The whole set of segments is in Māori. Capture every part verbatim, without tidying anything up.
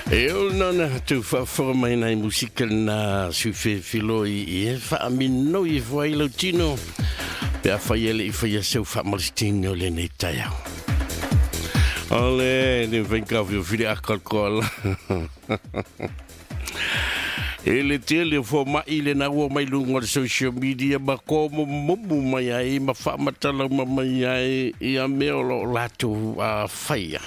Eu nana tu fa forma na musica na sufe filo e fa amino e voi lo tino per faiele e faia seu fa malstino le netaya. Ole, ne vem cá viu filho a calcola. Ele tele forma ele na rua mai lungo de social media ma como mumu mai ai ma fa matala mai ai e a meu lato a faia.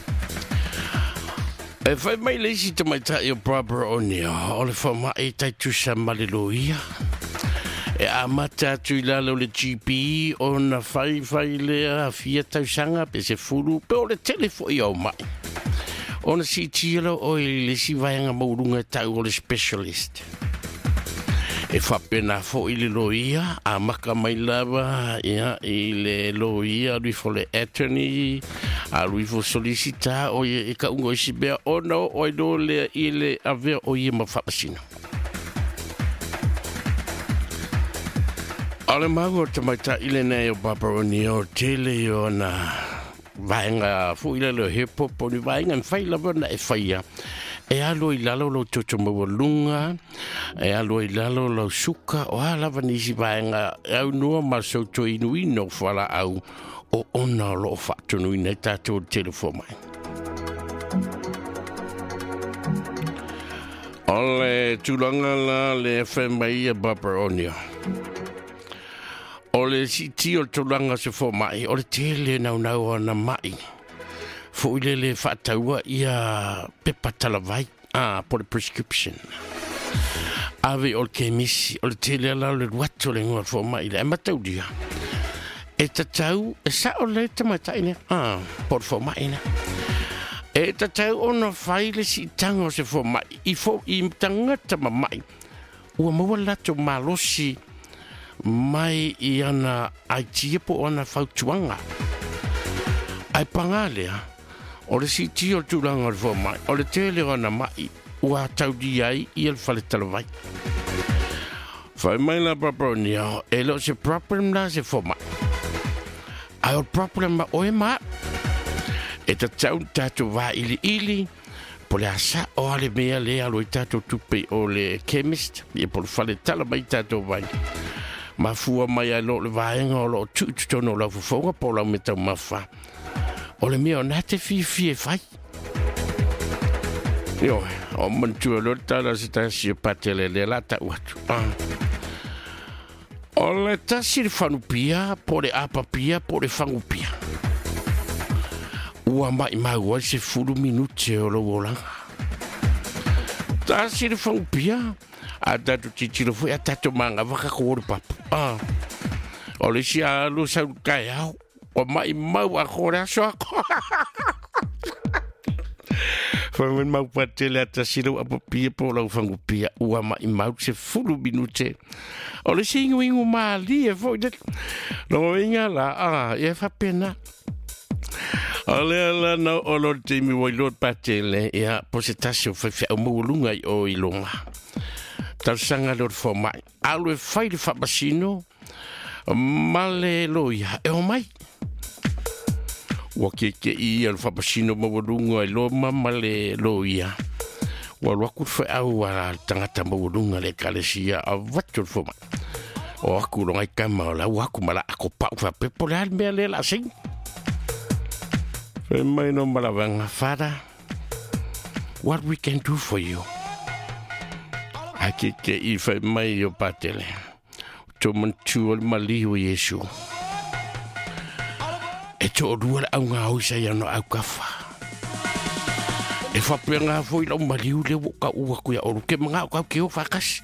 E fai mai lesi te mai tai o Barbara O'Neill, o le whama e tai tu sa maleluia. E a mata tu i lalo le G P o na fai fai le a fia tau sanga pe se furu pe o le telefo i au mai. O na si tiro o i le si vaianga maurunga tau o le specialist. E whapena fo i le loia, a maka mai lava ia i le loia lui fo le attorney, a lui fo solicita o i ka ungo i si bea ono o i do le i le avea o i ma whapasino. Ale mago te mai ta i le nei o Barbara O'Neill tele o na vaenga fo i le lo hepo po ni vaenga n whai lava na e whaia. E alo i lalo lo toto mawalunga, e alo i lalo lo suka, o a lava nisi vaenga, au nua ma soto inu ino whala au, o ona lo whaatunu ina tato o telefo mai. Ole tulanga la le F M I a Barbara O'Neill. Ole si tio tulanga se fo mai, ole tele nau nau ana mai. Fo ile le whaataua ia pepa talavai, ah, po le prescription. Ave o le kemisi, o le tele ala le wato le ngua fo mai, le amatau dia. E tatau, e sa o le te mataine, ah, po le fo mai na. E tatau ona whai le si tango se fo mai, i fo i tangata ma mai. Ua maua lato malosi mai i ana aitia po ana fautuanga. Ai pangalea, o le si tio tulanga o fo mai, o le tele ona mai, ua tau di ai i al fale talavai. Fai mai la Barbara O'Neill, e lo se problem la se fo mai. Ai o problem ma oe ma, e ta tau tatu va ili ili, po le asa o ale mea le alo i tatu tupe o le chemist, e po le fale talavai tatu vai. Ma fua mai ai lo le vaenga o lo tututono la fufonga po la metau mafa. O le mea o nate fi fi e fai. Yo, o mantua lo tala se tasi e patele le lata uatu. O le tasi le fanupia, po le apapia, po le fangupia. Ua mai mau ai se fulu minute o lo wolanga. Tasi le fangupia, a tatu titilo fui a tatu manga waka kore papu. O le si a lo sau kai au. O mai mau a kore aso ako. Whangan mau patele ata siro apa pia po lau whangu pia. Ua mai mau se fulu minute. O le si ingu ingu maali e fo. No inga la, ah, e whapena. O le ala na o lo te mi wai lot patele. Ia po se tasi o whawhi au maulunga i o ilonga. Tau sanga lor fo mai. Alo e whai le whapasino. Male loia. E o mai. Wa ke ke i al whapasino mawalunga e lo mama le loia. Wa waku whai au a tangata mawalunga le kalesia a watu fo mai. O aku longai kama o la waku mala ako pau whapepo le almea le la sing. Whai mai no malavanga. Father, what we can do for you? Ake ke i whai mai o patele. Tō mantua le malihu Yesu. E tō rua le au ngā hoisa i ano au kafa. E whapea ngā fwoi lau malihu le woka ua kuia oru. Ke mga au kau ke o whakas.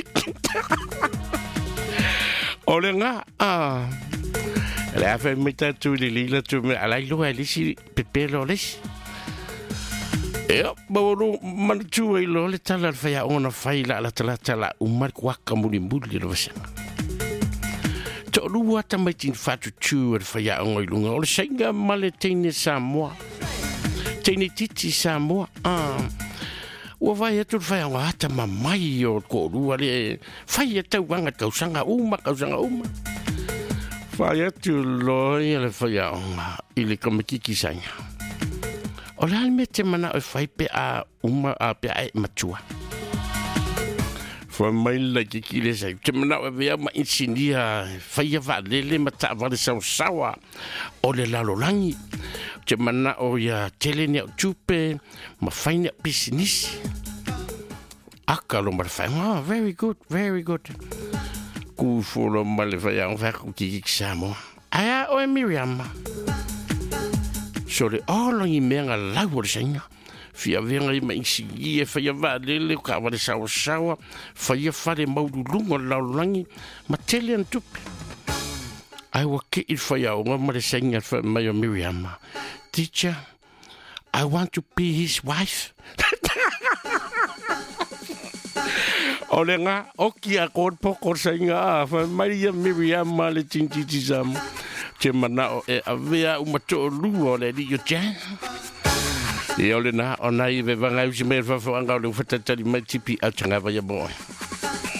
O le ngā, ah. Le awhai mai tātou le lila tō me alai loa e lisi pepelo lisi. Ea, mawaru manatua i lo le tala le whai a ona whai la ala tala tala umar waka muli muli le wasanga. Tō rua ta mai tin whatu tū ar whai a onga i lunga. O le sainga male teine Samoa. Teine titi Samoa. Ah. Ua vai atu whai a wata mamai o ko rua le whai a tau wanga kausanga uma, kausanga uma. Whai atu loi le whai a onga i le kamakiki sainga. O le me te mana o fai pe a uma a pe a matua. Fa mai la ki ki le sai. Te mana o vea ma insinia fai va lele mata va le sau sawa o le lalolangi. Te mana o ya tele ne tupe ma fai ne business. Aka lo mar fai. Oh, very good, very good. Ku folo male fai ang fa ku ki ki samo. Aya o e Miriam. So le all i menga lau o le sainga. Fia venga i mai si e fai va lele ka va le sawa sawa. Fai fa le maudu lungo lau langi. Ma tele an tupe. Ai wa ke il fai au ma le sainga fa mai o Miriam. Teacher, I want to be his wife. Ole nga, oki a kod poko sainga a fa Maria Miriam ma le tintitizam. Te mana o e avea umato lu o le li yo jan. E ole na, o na i ve vanga usi me fa fa anga o le ufatatari mai tipi a tanga va ya boy.